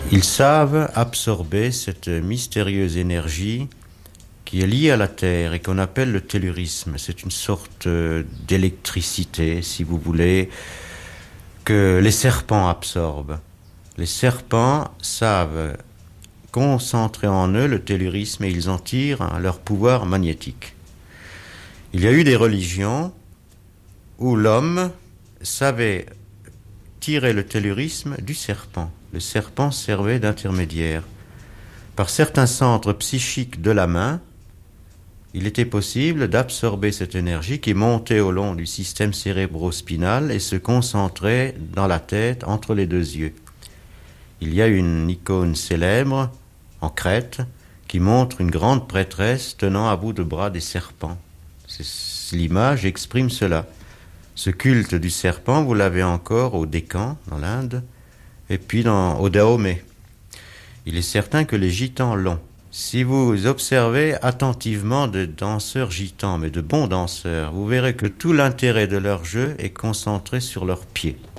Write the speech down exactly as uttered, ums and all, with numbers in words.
Ils savent absorber cette mystérieuse énergie qui est liée à la Terre et qu'on appelle le tellurisme. C'est une sorte d'électricité, si vous voulez, que les serpents absorbent. Les serpents savent concentrer en eux le tellurisme et ils en tirent leur pouvoir magnétique. Il y a eu des religions où l'homme savait tirer le tellurisme du serpent. Le serpent servait d'intermédiaire. Par certains centres psychiques de la main, il était possible d'absorber cette énergie qui montait au long du système cérébro-spinal et se concentrait dans la tête entre les deux yeux. Il y a une icône célèbre en Crète qui montre une grande prêtresse tenant à bout de bras des serpents. C'est, l'image exprime cela. Ce culte du serpent, vous l'avez encore au Décan, dans l'Inde, et puis dans, au Dahomey. Il est certain que les gitans l'ont. Si vous observez attentivement de danseurs gitans, mais de bons danseurs, vous verrez que tout l'intérêt de leur jeu est concentré sur leurs pieds.